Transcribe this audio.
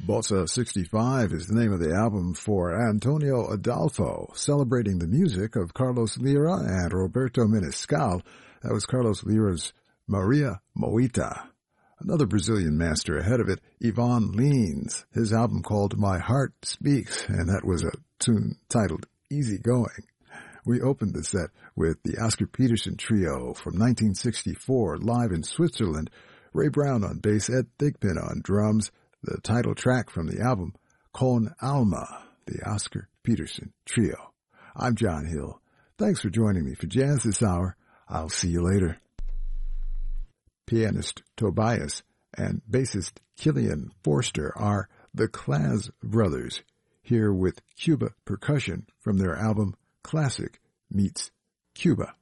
Bossa 65 is the name of the album for Antonio Adolfo, celebrating the music of Carlos Lira and Roberto Menescal. That was Carlos Lira's Maria Moita. Another Brazilian master ahead of it, Ivan Lins, his album called My Heart Speaks, and that was a tune titled Easy Going. We opened the set with the Oscar Peterson Trio from 1964, live in Switzerland. Ray Brown on bass, Ed Thigpen on drums. The title track from the album, Con Alma, the Oscar Peterson Trio. I'm John Hill. Thanks for joining me for Jazz this hour. I'll see you later. Pianist Tobias and bassist Killian Forster are the Claz Brothers, here with Cuba percussion from their album Classic Meets Cuba.